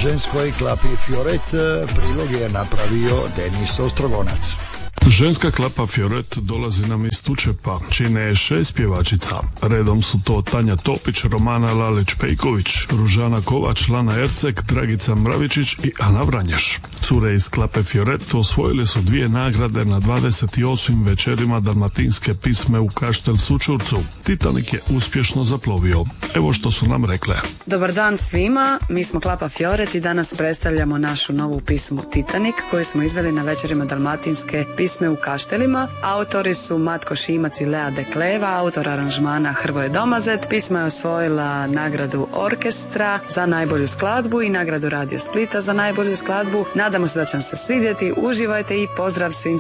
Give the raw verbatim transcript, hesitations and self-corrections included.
ženskoj klapi Fioret. Prilog je napravio Denis Ostrogonac. Ženska klapa Fioret dolazi nam iz Tučepa, čine je šest pjevačica. Redom su to Tanja Topić, Romana Lalić-Pejković, Ružana Kovač, Lana Ercek, Dragica Mravičić i Ana Vranješ. Cure iz klape Fioret osvojile su dvije nagrade na dvadeset osmim večerima dalmatinske pisme u Kaštel Sučurcu. Titanik je uspješno zaplovio. Evo što su nam rekle. Dobar dan svima, mi smo klapa Fioret i danas predstavljamo našu novu pismu Titanik koju smo izveli na večerima dalmatinske pisme u Kaštelima. Autori su Matko Šimac i Lea Dekleva, autor aranžmana Hrvoje Domazet. Pisma je osvojila nagradu orkestra za najbolju skladbu i nagradu Radio Splita za najbolju skladbu. Nadamo se da će vam se svidjeti, uživajte i pozdrav svim